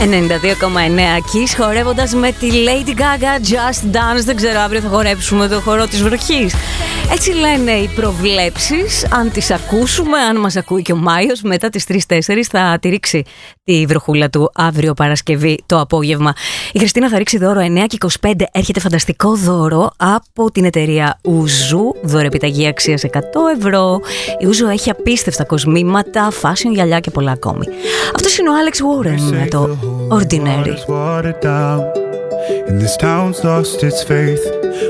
92,9 Kiss, χορεύοντας με τη Lady Gaga Just Dance. Δεν ξέρω, αύριο θα χορέψουμε το χορό της βροχής. Έτσι λένε οι προβλέψεις. Αν τις ακούσουμε, αν μας ακούει και ο Μάιος, μετά τις 3-4 θα τη ρίξει τη βροχούλα του αύριο Παρασκευή το απόγευμα. Η Χριστίνα θα ρίξει δώρο 9:25. Έρχεται φανταστικό δώρο από την εταιρεία Uzu. Δωρεπιταγή αξίας 100€. Η Uzu έχει απίστευτα κοσμήματα, fashion, γυαλιά και πολλά ακόμη. Αυτός είναι ο Alex Warren με το Ordinary. And this town's lost its faith.